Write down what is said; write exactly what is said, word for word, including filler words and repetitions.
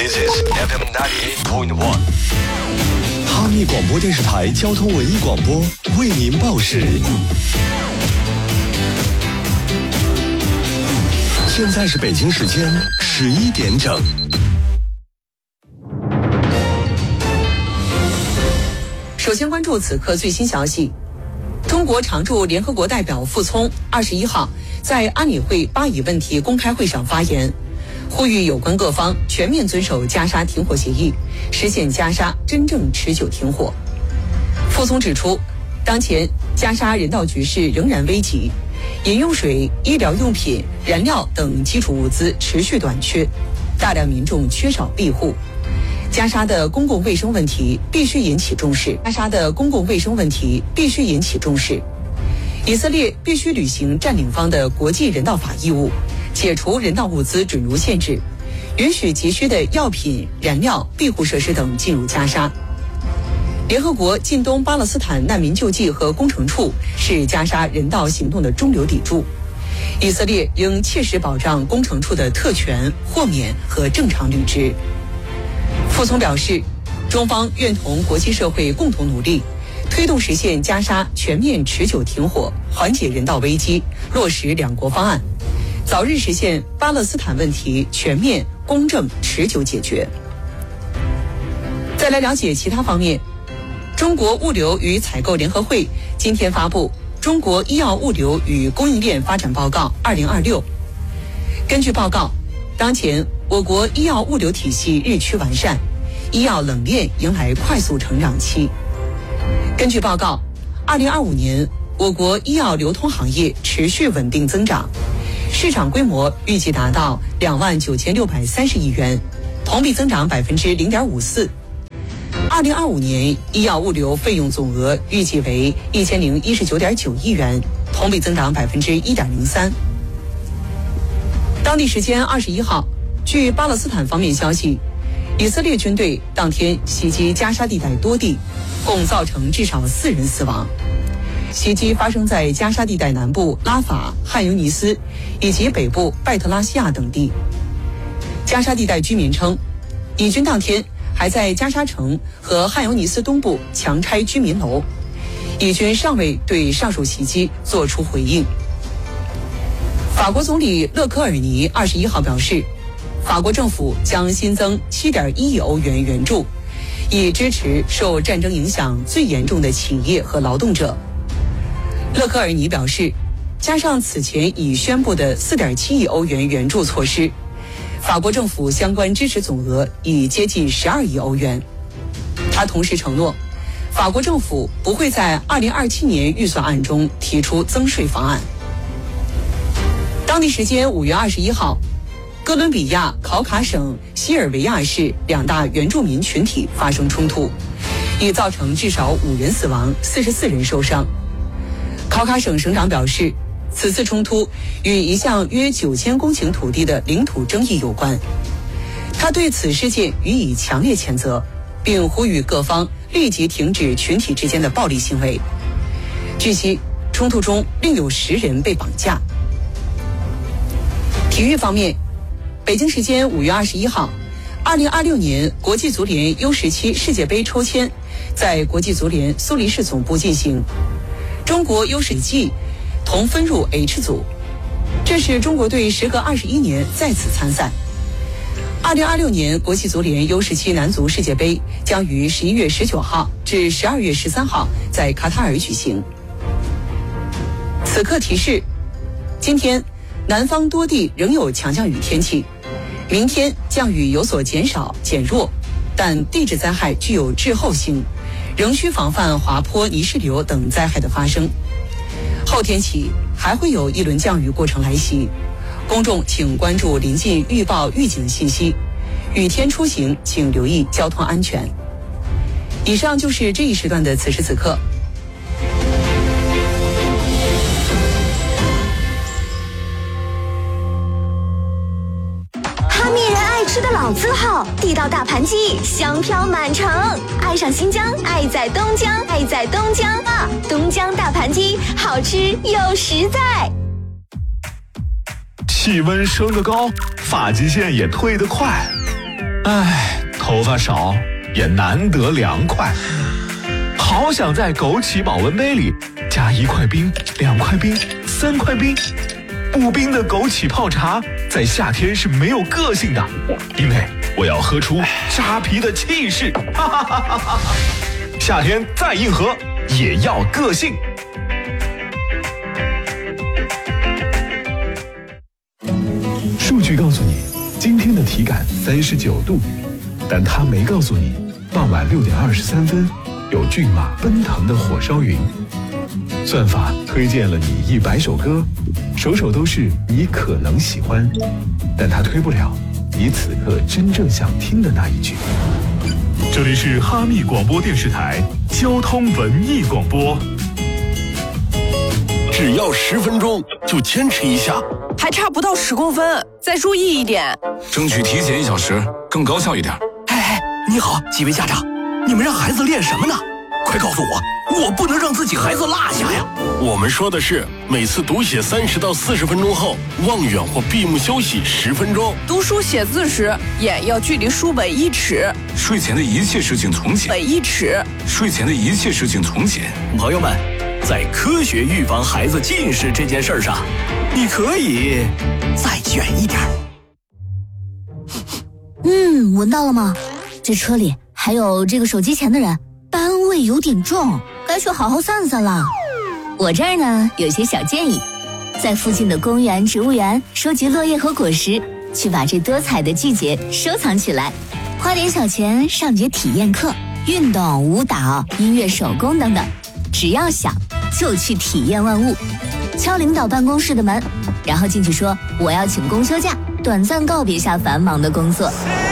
This is F M ninety-eight point one。 哈密广播电视台交通文艺广播为您报时。现在是北京时间十一点整。 首先关注此刻最新消息。中国常驻联合国代表傅聪二十一号在安理会巴以问题公开会上发言，呼吁有关各方全面遵守加沙停火协议，实现加沙真正持久停火。傅聪指出，当前加沙人道局势仍然危急，饮用水、医疗用品、燃料等基础物资持续短缺，大量民众缺少庇护。加沙的公共卫生问题必须引起重视。加沙的公共卫生问题必须引起重视。以色列必须履行占领方的国际人道法义务，解除人道物资准入限制，允许急需的药品、燃料、庇护设施等进入加沙。联合国近东巴勒斯坦难民救济和工程处是加沙人道行动的中流砥柱，以色列应切实保障工程处的特权、豁免和正常履职。傅聪表示，中方愿同国际社会共同努力，推动实现加沙全面持久停火，缓解人道危机，落实两国方案，早日实现巴勒斯坦问题全面、公正、持久解决。再来了解其他方面，中国物流与采购联合会今天发布《中国医药物流与供应链发展报告二零二六》。根据报告，当前我国医药物流体系日趋完善，医药冷链迎来快速成长期。根据报告，二零二五年我国医药流通行业持续稳定增长，市场规模预计达到两万九千六百三十亿元，同比增长百分之零点五四。二零二五年医药物流费用总额预计为一千零一十九点九亿元，同比增长百分之一点零三。当地时间二十一号，据巴勒斯坦方面消息，以色列军队当天袭击加沙地带多地，共造成至少四人死亡。袭击发生在加沙地带南部拉法、汉尤尼斯以及北部拜特拉西亚等地。加沙地带居民称，以军当天还在加沙城和汉尤尼斯东部强拆居民楼，以军尚未对上述袭击作出回应。法国总理勒科尔尼二十一号表示，法国政府将新增七点一亿欧元援助，以支持受战争影响最严重的企业和劳动者。勒科尔尼表示，加上此前已宣布的四点七亿欧元援助措施，法国政府相关支持总额已接近十二亿欧元。他同时承诺，法国政府不会在二零二七年预算案中提出增税方案。当地时间五月二十一号，哥伦比亚考卡省西尔维亚市两大原住民群体发生冲突，已造成至少五人死亡，四十四人受伤。考卡省省长表示，此次冲突与一项约九千公顷土地的领土争议有关。他对此事件予以强烈谴责，并呼吁各方立即停止群体之间的暴力行为。据悉，冲突中另有十人被绑架。体育方面，北京时间五月二十一号，二零二六年国际足联 U 十七 世界杯抽签在国际足联苏黎世总部进行。中国 U 十七 同分入 H 组，这是中国队时隔二十一年再次参赛。二零二六年国际足联 U 十七 男足世界杯将于十一月十九号至十二月十三号在卡塔尔举行。此刻提示，今天南方多地仍有强降雨天气，明天降雨有所减少减弱，但地质灾害具有滞后性，仍需防范滑坡、泥石流等灾害的发生。后天起还会有一轮降雨过程来袭，公众请关注临近预报预警信息，雨天出行请留意交通安全。以上就是这一时段的此时此刻。 哈密人爱吃的老字号，地道大盘鸡，香飘满城。爱上新疆，爱在东江，爱在东江啊！东江大盘鸡，好吃又实在。 气温升得高，发际线也退得快。 唉，头发少也难得凉快，好想在枸杞保温杯里加一块冰、两块冰、三块冰。不冰的枸杞泡茶在夏天是没有个性的，因为我要喝出扎啤的气势。哈哈哈哈哈！夏天再硬核也要个性。数据告诉你，今天的体感三十九度，但它没告诉你，傍晚六点二十三分有骏马奔腾的火烧云。算法推荐了你一百首歌，首首都是你可能喜欢，但它推不了你此刻真正想听的那一句。这里是哈密广播电视台交通文艺广播。 只要十分钟，就坚持一下， 还差不到十公分，再注意一点， 争取提前一小时，更高效一点。 哎哎，你好，几位家长，你们让孩子练什么呢？快告诉我，我不能让自己孩子落下呀！我们说的是每次读写三十到四十分钟后，望远或闭目休息十分钟。 读书写字时，眼要距离书本一尺。 睡前的一切事情从简。 本一尺。 睡前的一切事情从简。 朋友们，在科学预防孩子近视这件事上，你可以再卷一点。 嗯，闻到了吗？这车里还有这个手机前的人。班味有点重，该去好好散散了。我这儿呢有些小建议，在附近的公园、植物园收集落叶和果实，去把这多彩的季节收藏起来。花点小钱上节体验课，运动、舞蹈、音乐、手工等等，只要想就去体验万物。敲领导办公室的门，然后进去说我要请公休假，短暂告别下繁忙的工作。